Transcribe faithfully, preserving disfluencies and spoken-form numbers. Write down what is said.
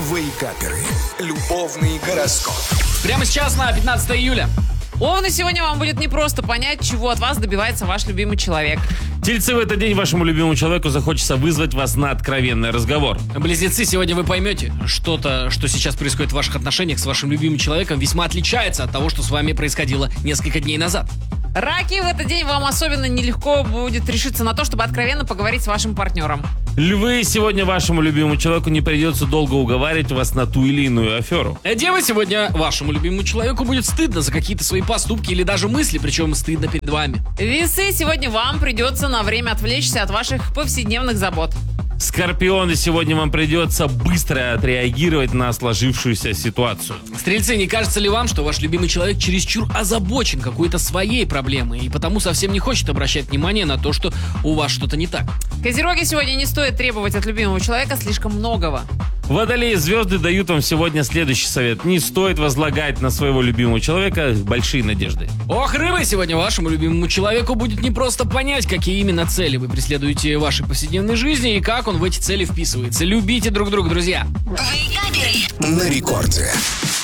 Вейкаперы. Любовный гороскоп. Прямо сейчас на пятнадцатое июля. Овны, сегодня вам будет непросто понять, чего от вас добивается ваш любимый человек. Тельцы, в этот день вашему любимому человеку захочется вызвать вас на откровенный разговор. Близнецы, сегодня вы поймете, что-то, что сейчас происходит в ваших отношениях с вашим любимым человеком, весьма отличается от того, что с вами происходило несколько дней назад. Раки, в этот день вам особенно нелегко будет решиться на то, чтобы откровенно поговорить с вашим партнером. Львы, сегодня вашему любимому человеку не придется долго уговаривать вас на ту или иную аферу. Девы, сегодня вашему любимому человеку будет стыдно за какие-то свои поступки или даже мысли, причем стыдно перед вами. Весы, сегодня вам придется на время отвлечься от ваших повседневных забот. Скорпионы, сегодня вам придется быстро отреагировать на сложившуюся ситуацию. Стрельцы, не кажется ли вам, что ваш любимый человек чересчур озабочен какой-то своей проблемой и потому совсем не хочет обращать внимание на то, что у вас что-то не так? Козероги, сегодня не стоит требовать от любимого человека слишком многого. Водолеи, звезды дают вам сегодня следующий совет. Не стоит возлагать на своего любимого человека большие надежды. Ох, рыбы, сегодня вашему любимому человеку будет непросто понять, какие именно цели вы преследуете в вашей повседневной жизни и как он в эти цели вписывается. Любите друг друга, друзья. На рекорде.